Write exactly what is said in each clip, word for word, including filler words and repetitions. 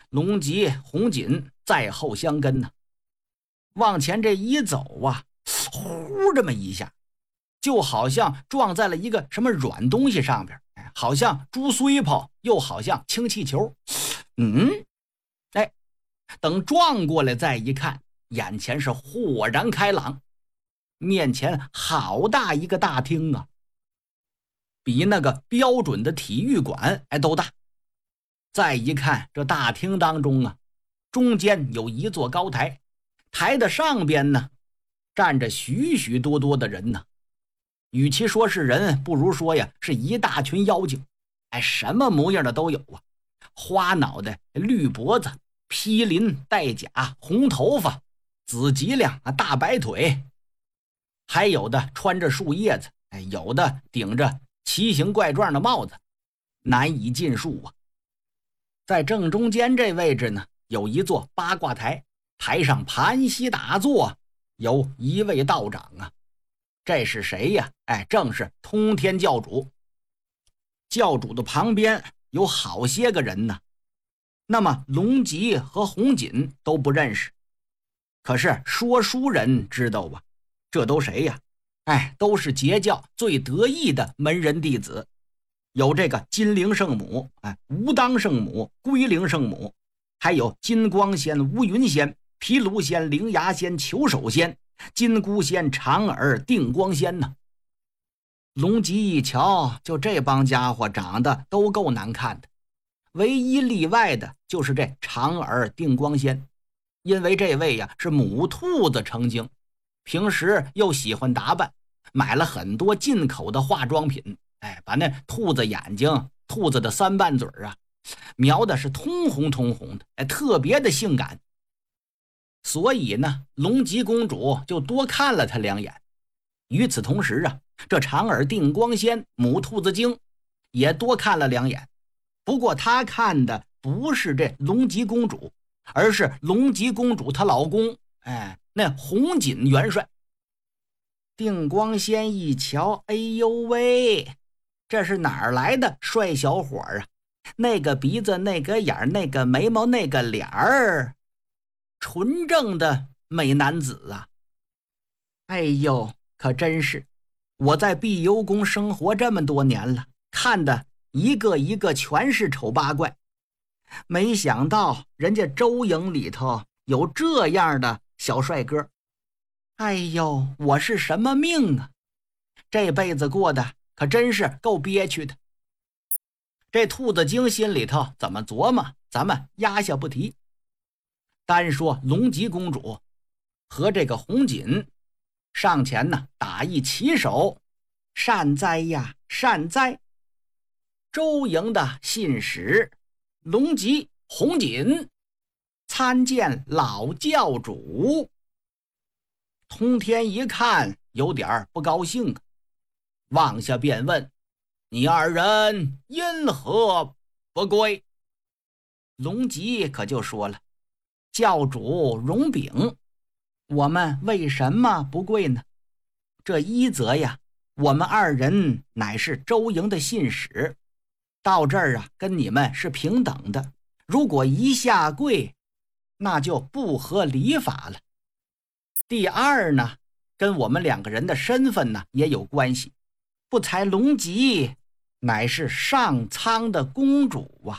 龙吉、红锦在后相跟呢。往前这一走啊，呼这么一下，就好像撞在了一个什么软东西上边，好像猪碎泡，又好像氢气球。嗯，哎，等撞过来再一看，眼前是豁然开朗，面前好大一个大厅啊，比那个标准的体育馆哎都大。再一看这大厅当中啊，中间有一座高台，台的上边呢站着许许多多的人呢。与其说是人，不如说呀是一大群妖精，哎，什么模样的都有啊，花脑袋、绿脖子、披鳞带甲、红头发、紫脊梁啊、大白腿，还有的穿着树叶子，哎，有的顶着奇形怪状的帽子，难以尽数啊。在正中间这位置呢，有一座八卦台，台上盘膝打坐，有一位道长啊。这是谁呀？哎，正是通天教主。教主的旁边有好些个人呢。那么龙吉和红锦都不认识，可是说书人知道啊，这都谁呀？哎，都是截教最得意的门人弟子。有这个金陵圣母、哎，吴当圣母、龟灵圣母，还有金光仙、乌云仙、毗卢仙、灵牙仙、求首仙、金箍仙、长耳、定光仙呢。龙吉一瞧，就这帮家伙长得都够难看的，唯一例外的就是这长耳定光仙，因为这位呀是母兔子成精，平时又喜欢打扮，买了很多进口的化妆品，哎，把那兔子眼睛、兔子的三瓣嘴啊，描的是通红通红的，哎，特别的性感。所以呢，龙吉公主就多看了他两眼。与此同时啊，这长耳定光仙、母兔子精也多看了两眼。不过他看的不是这龙吉公主，而是龙吉公主她老公，哎，那红锦元帅。定光仙一瞧，哎呦喂，这是哪儿来的帅小伙啊？那个鼻子，那个眼，那个眉毛，那个脸儿，纯正的美男子啊！哎呦，可真是，我在碧游宫生活这么多年了，看的一个一个全是丑八怪，没想到人家周营里头有这样的小帅哥。哎呦，我是什么命啊？这辈子过得可真是够憋屈的。这兔子精心里头怎么琢磨，咱们压下不提。单说龙吉公主和这个红锦上前呢，打一旗手，善哉呀，善哉。周营的信使龙吉、红锦参见老教主。通天一看有点不高兴啊，望下便问：你二人因何不归？龙吉可就说了：教主容禀，我们为什么不归呢？这一则呀，我们二人乃是周营的信使，到这儿啊跟你们是平等的，如果一下跪，那就不合礼法了。第二呢，跟我们两个人的身份呢也有关系，不才龙吉乃是上苍的公主啊。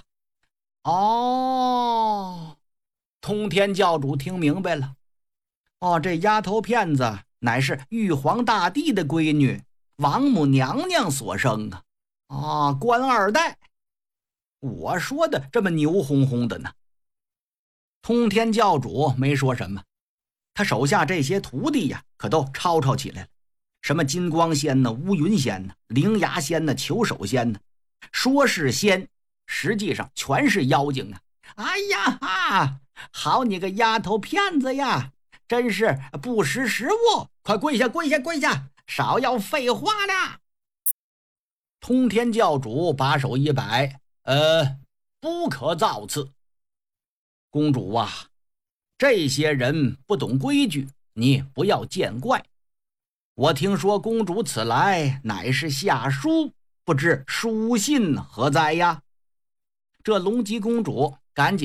哦，通天教主听明白了，哦，这丫头片子乃是玉皇大帝的闺女，王母娘娘所生啊！啊，官二代，我说的这么牛哄哄的呢。通天教主没说什么，他手下这些徒弟呀，可都吵吵起来了。什么金光仙呢、乌云仙呢、灵牙仙呢、求首仙呢，说是仙，实际上全是妖精啊！哎呀哈，好你个丫头片子呀，真是不识时务，快跪下跪下跪下，少要废话了。通天教主把手一摆，呃，不可造次。公主啊，这些人不懂规矩，你不要见怪。我听说公主此来乃是下书，不知书信何在呀？这龙吉公主赶紧